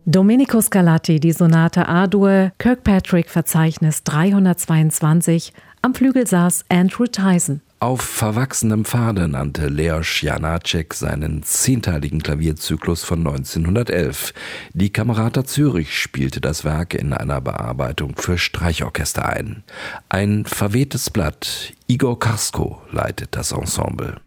Domenico Scarlatti, die Sonate A-Dur, Kirkpatrick-Verzeichnis 322, am Flügel saß Andrew Tyson. Auf verwachsenem Pfade nannte Leos Janáček seinen 10-teiligen Klavierzyklus von 1911. Die Camerata Zürich spielte das Werk in einer Bearbeitung für Streichorchester ein. Ein verwehtes Blatt, Igor Karsko, leitet das Ensemble.